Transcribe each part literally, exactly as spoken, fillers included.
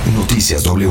Noticias W.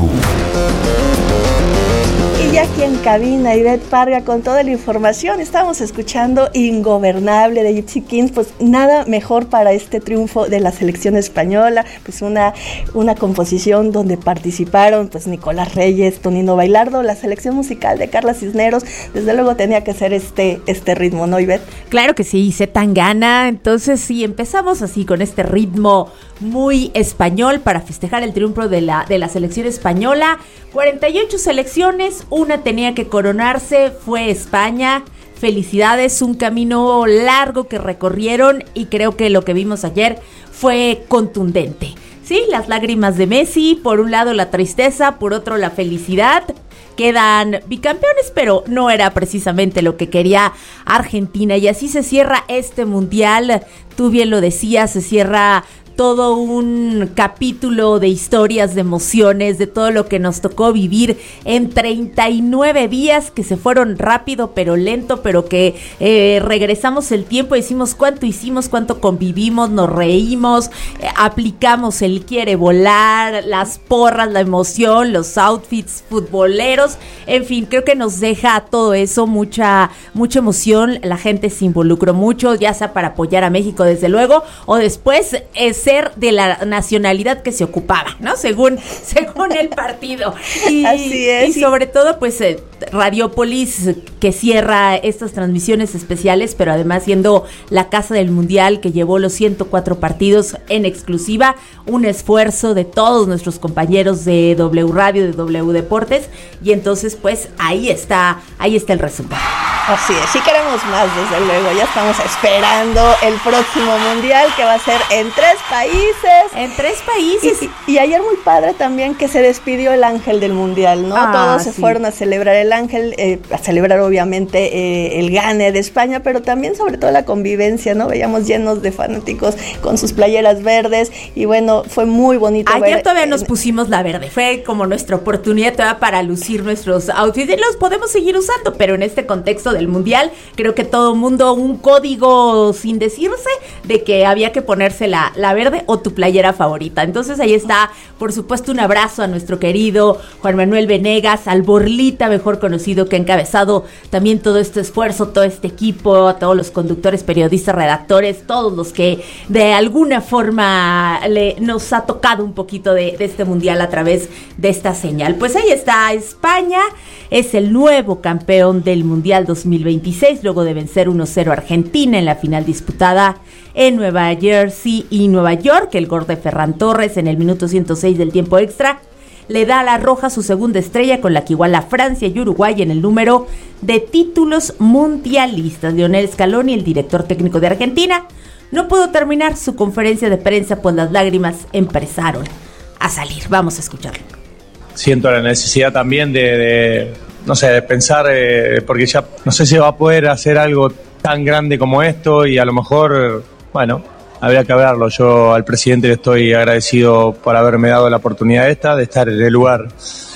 Y ya aquí en cabina, Ivette Parga con toda la información. Estamos escuchando Ingobernable de Gypsy Kings. Pues nada mejor para este triunfo de la selección española. Pues una, una composición donde participaron pues Nicolás Reyes, Tonino Bailardo, la selección musical de Carla Cisneros. Desde luego tenía que ser este, este ritmo, ¿no, Ivette? Claro que sí, Zetangana. Entonces sí, empezamos así con este ritmo muy español para festejar el triunfo de la, de la selección española. cuarenta y ocho selecciones, una tenía que coronarse, fue España. Felicidades, un camino largo que recorrieron y creo que lo que vimos ayer fue contundente. Sí, las lágrimas de Messi, por un lado la tristeza, por otro la felicidad. Quedan bicampeones, pero no era precisamente lo que quería Argentina. Y así se cierra este mundial. Tú bien lo decías, se cierra todo un capítulo de historias, de emociones, de todo lo que nos tocó vivir en treinta y nueve días que se fueron rápido pero lento, pero que eh, regresamos el tiempo y decimos cuánto hicimos, cuánto convivimos, nos reímos, eh, aplicamos el quiere volar, las porras, la emoción, los outfits futboleros, en fin, creo que nos deja todo eso mucha, mucha emoción, la gente se involucró mucho, ya sea para apoyar a México desde luego, o después es ser de la nacionalidad que se ocupaba, ¿no? Según, según el partido. Y, así es. Y sobre todo, pues, eh, Radiopolis, que cierra estas transmisiones especiales, pero además siendo la casa del Mundial, que llevó los ciento cuatro partidos en exclusiva, un esfuerzo de todos nuestros compañeros de W Radio, de W Deportes, y entonces, pues, ahí está, ahí está el resultado. Así es, sí queremos más, desde luego, ya estamos esperando el próximo Mundial, que va a ser en tres países. En tres países. Y, y ayer muy padre también que se despidió el ángel del Mundial, ¿no? Ah, Todos se sí. fueron a celebrar el ángel, eh, a celebrar obviamente eh, el gane de España, pero también sobre todo la convivencia, ¿no? Veíamos llenos de fanáticos con sus playeras verdes y bueno, fue muy bonito. Ayer ver, todavía eh, nos pusimos la verde, fue como nuestra oportunidad todavía para lucir nuestros outfits y los podemos seguir usando, pero en este contexto del Mundial, creo que todo mundo, un código sin decirse de que había que ponerse la, la verde o tu playera favorita. Entonces ahí está, por supuesto, un abrazo a nuestro querido Juan Manuel Venegas, al Borlita, mejor conocido, que ha encabezado también todo este esfuerzo, todo este equipo, a todos los conductores, periodistas, redactores, todos los que de alguna forma le, nos ha tocado un poquito de, de este Mundial a través de esta señal. Pues ahí está, España es el nuevo campeón del Mundial dos mil veintiséis, luego de vencer uno cero a Argentina en la final disputada en Nueva Jersey y Nueva York. El gol de Ferran Torres en el minuto ciento seis del tiempo extra le da a la roja su segunda estrella, con la que iguala a Francia y Uruguay en el número de títulos mundialistas. Lionel Scaloni, el director técnico de Argentina, no pudo terminar su conferencia de prensa, pues las lágrimas empezaron a salir. Vamos a escucharlo. Siento la necesidad también de, de no sé, de pensar, eh, porque ya no sé si va a poder hacer algo tan grande como esto y a lo mejor, bueno, habría que hablarlo. Yo al presidente le estoy agradecido por haberme dado la oportunidad esta de estar en el lugar